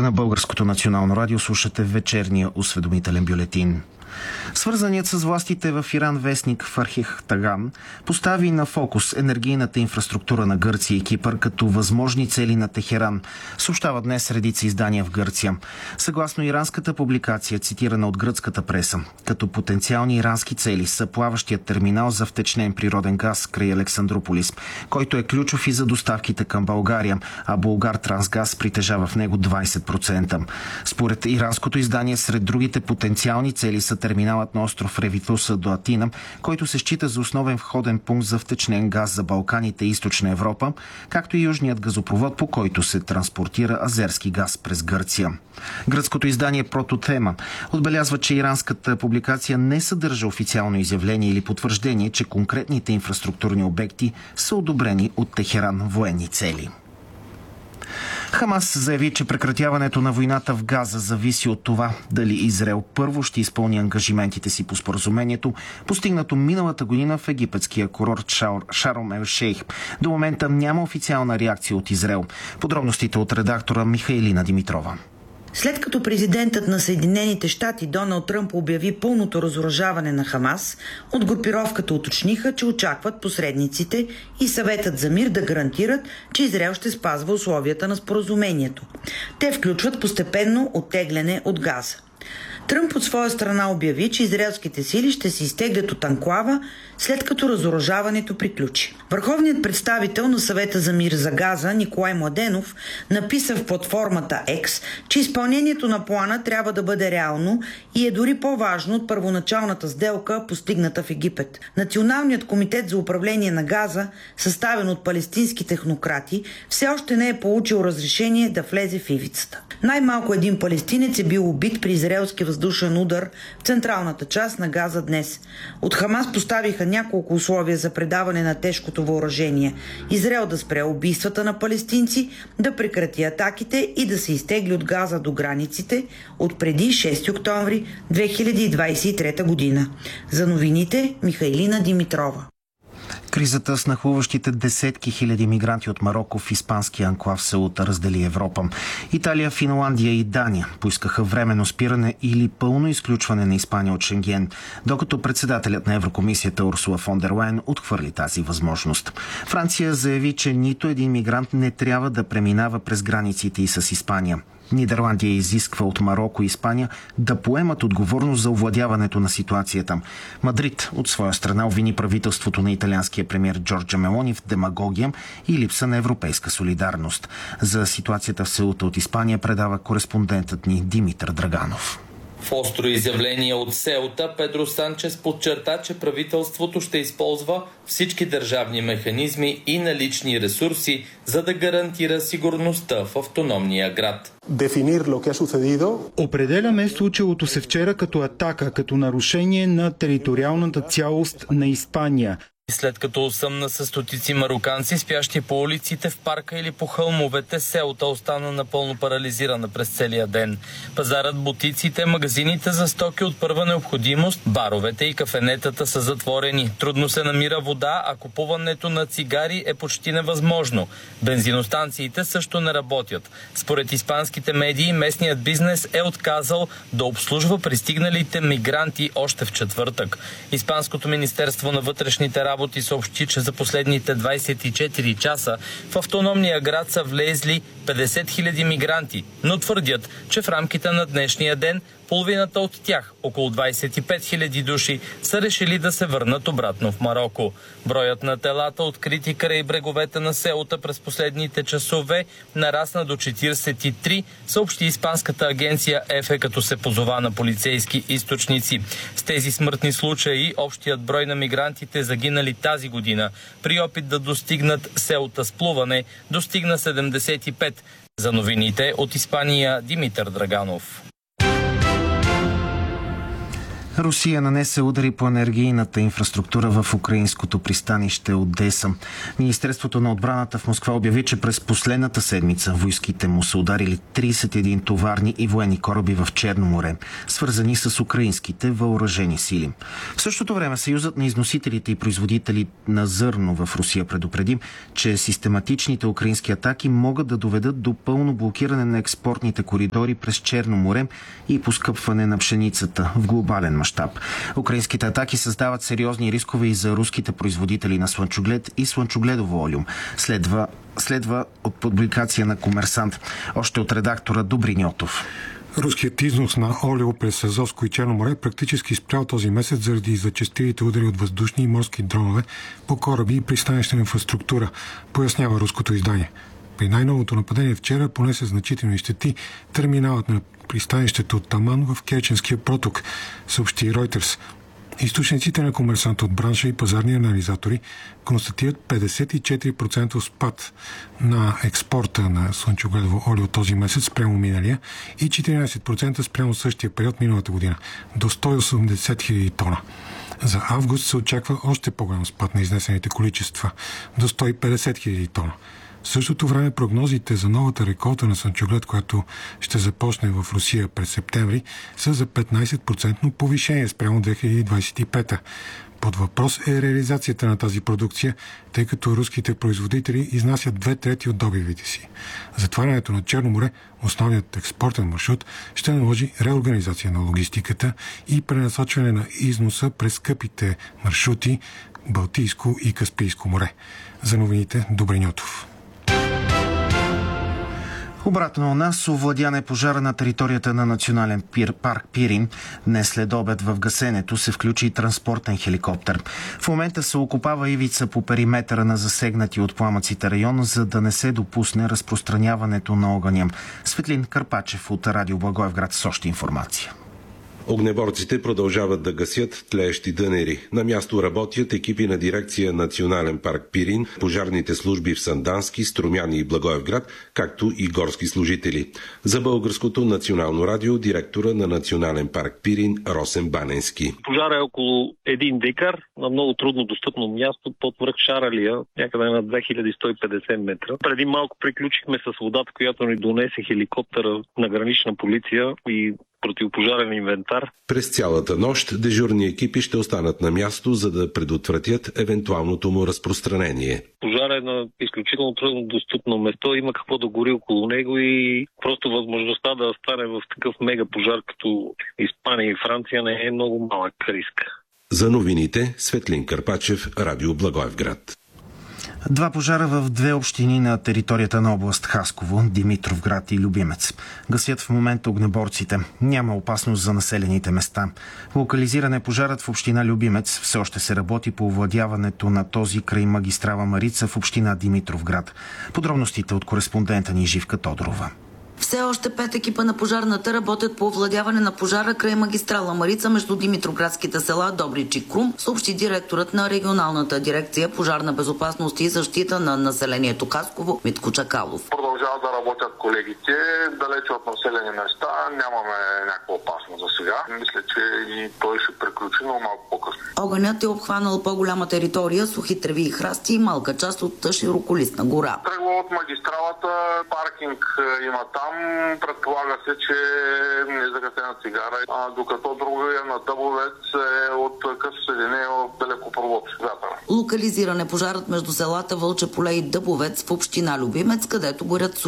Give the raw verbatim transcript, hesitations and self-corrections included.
на Българското национално радио, слушате вечерния осведомителен бюлетин. Свързаният с властите в Иран вестник Фархих Таган постави на фокус енергийната инфраструктура на Гърция и Кипър като възможни цели на Техеран, съобщава днес редица издания в Гърция. Съгласно иранската публикация, цитирана от гръцката преса, като потенциални ирански цели са плаващият терминал за втечнен природен газ край Александрополис, който е ключов и за доставките към България, а Булгартрансгаз притежава в него двайсет процента. Според иранското издание, сред другите потенциални цели са терминалът на остров Ревитуса до Атина, който се счита за основен входен пункт за втечнен газ за Балканите и Източна Европа, както и южният газопровод, по който се транспортира азерски газ през Гърция. Гръцкото издание Прототема отбелязва, че иранската публикация не съдържа официално изявление или потвърждение, че конкретните инфраструктурни обекти са одобрени от Техеран военни цели. Хамас заяви, че прекратяването на войната в Газа зависи от това дали Израел първо ще изпълни ангажиментите си по споразумението, постигнато миналата година в египетския курорт Шарм ел Шейх. До момента няма официална реакция от Израел. Подробностите от редактора Михайлина Димитрова. След като президентът на Съединените щати Доналд Тръмп обяви пълното разоръжаване на Хамас, от групировката уточниха, че очакват посредниците и съветът за мир да гарантират, че Израел ще спазва условията на споразумението. Те включват постепенно оттегляне от Газа. Тръмп от своя страна обяви, че израелските сили ще се изтеглят от анклава, след като разоръжаването приключи. Върховният представител на съвета за мир за Газа Николай Младенов написа в платформата X, че изпълнението на плана трябва да бъде реално и е дори по-важно от първоначалната сделка, постигната в Египет. Националният комитет за управление на Газа, съставен от палестински технократи, все още не е получил разрешение да влезе в ивицата. Най-малко един палестинец е бил убит при израелски въздушен удар в централната част на Газа днес. От Хамас поставиха няколко условия за предаване на тежкото въоръжение. Израел да спре убийствата на палестинци, да прекрати атаките и да се изтегли от Газа до границите от преди шести октомври две хиляди двайсет и трета година. За новините Михайлина Димитрова. Кризата с нахлуващите десетки хиляди мигранти от Мароко в испанския анклав Сеута раздели Европа. Италия, Финландия и Дания поискаха временно спиране или пълно изключване на Испания от Шенген, докато председателят на Еврокомисията Урсула фон дер Лайен отхвърли тази възможност. Франция заяви, че нито един мигрант не трябва да преминава през границите и с Испания. Нидерландия изисква от Мароко и Испания да поемат отговорност за овладяването на ситуацията. Мадрид от своя страна обвини правителството на италианския премиер Джорджа Мелони в демагогия и липса на европейска солидарност. За ситуацията в Сеута от Испания предава кореспондентът ни Димитър Драганов. В остро изявление от Сеута, Педро Санчес подчерта, че правителството ще използва всички държавни механизми и налични ресурси, за да гарантира сигурността в автономния град. Определяме случилото се вчера като атака, като нарушение на териториалната цялост на Испания. След като осъмна с стотици мароканци, спящи по улиците, в парка или по хълмовете, Сеута остана напълно парализирана през целия ден. Пазарът, бутиците, магазините за стоки от първа необходимост, баровете и кафенетата са затворени. Трудно се намира вода, а купуването на цигари е почти невъзможно. Бензиностанциите също не работят. Според испанските медии, местният бизнес е отказал да обслужва пристигналите мигранти още в четвъртък. Испанското министерство на вътрешните работи съобщи, че за последните двайсет и четири часа в автономния град са влезли петдесет хиляди мигранти, но твърдят, че в рамките на днешния ден половината от тях, около двайсет и пет хиляди души, са решили да се върнат обратно в Мароко. Броят на телата, открити край бреговете на Сеута през последните часове, нарасна до четирийсет и три, съобщи испанската агенция ЕФЕ, като се позова на полицейски източници. С тези смъртни случаи общият брой на мигрантите, загинали тази година при опит да достигнат Сеута с плуване, достигна седемдесет и пет. За новините от Испания, Димитър Драганов. Русия нанесе удари по енергийната инфраструктура в украинското пристанище Одеса. Министерството на отбраната в Москва обяви, че през последната седмица войските му са ударили тридесет и един товарни и военни кораби в Черно море, свързани с украинските въоръжени сили. В същото време Съюзът на износителите и производители на зърно в Русия предупреди, че систематичните украински атаки могат да доведат до пълно блокиране на експортните коридори през Черно море и поскъпване на пшеницата в глобален мащаб. Украинските атаки създават сериозни рискове и за руските производители на слънчоглед и слънчогледово олиум. Следва, следва от публикация на Комерсант. Още от редактора Добри Ньотов. Руският износ на олио през Азовско и Черно море практически спрял този месец заради зачестилите удари от въздушни и морски дронове по кораби и пристанищна инфраструктура, пояснява руското издание. При най-новото нападение вчера понесе значителни щети терминалът на пристанището от Таман в Керченския проток, съобщи Reuters. Източниците на Комерсант от бранша и пазарни анализатори констатират петдесет и четири процента спад на експорта на слънчогледово олио този месец спрямо миналия и четиринадесет процента спрямо същия период миналата година, до сто и осемдесет хиляди тона. За август се очаква още по-голям спад на изнесените количества, до сто и петдесет хиляди тона. В същото време прогнозите за новата реколта на слънчоглед, която ще започне в Русия през септември, са за петнадесет процента повишение спрямо две хиляди двадесет и пета. Под въпрос е реализацията на тази продукция, тъй като руските производители изнасят две трети от добивите си. Затварянето на Черно море, основният експортен маршрут, ще наложи реорганизация на логистиката и пренасочване на износа през скъпите маршрути Балтийско и Каспийско море. За новините Добри Ньотов. Обратно у нас, овладян е пожара на територията на Национален пир, парк Пирин. Днес след обед в гасенето се включи и транспортен хеликоптер. В момента се окопава ивица по периметъра на засегнати от пламъците район, за да не се допусне разпространяването на огъня. Светлин Карпачев от Радио Благоевград с още информация. Огнеборците продължават да гасят тлеещи дънери. На място работят екипи на дирекция Национален парк Пирин, пожарните служби в Сандански, Струмяни и Благоевград, както и горски служители. За Българското национално радио директора на Национален парк Пирин Росен Баненски. Пожара е около един декар на много трудно достъпно място под връх Шаралия, някъде на две хиляди сто и петдесет метра. Преди малко приключихме с водата, която ни донесе хеликоптера на гранична полиция и противопожарен инвентар. През цялата нощ дежурни екипи ще останат на място, за да предотвратят евентуалното му разпространение. Пожар е на изключително трудно достъпно место, има какво да гори около него и просто възможността да стане в такъв мега пожар като Испания и Франция не е много малък риск. За новините Светлин Карпачев, Радио Благоевград. Два пожара в две общини на територията на област Хасково, Димитровград и Любимец. Гасят в момента огнеборците. Няма опасност за населените места. Локализиран е пожарът в община Любимец. Все още се работи по овладяването на този край магистрала Марица в община Димитровград. Подробностите от кореспондента ни Живка Тодорова. Все още пет екипа на пожарната работят по овладяване на пожара край магистрала Марица между димитроградските села Добрич и Крум, съобщи директорът на регионалната дирекция пожарна безопасност и защита на населението Хасково Митко Чакалов. Продължават да работят колегите, далече от населени места, нямаме някаква опасност за сега. Мисля, че и той ще приключи, но малко по-късно. Огънят е обхванал по-голяма територия, сухи треви и храсти и малка част от широколистна гора. Тръгва от магистралата, паркинг има там. Предполага се, че не е загасена цигара, а докато другия на Дъбовец е от късо съединение от далекопровод. Локализиран е пожарът между селата Вълче поле и Дъбовец в община Любимец, където горят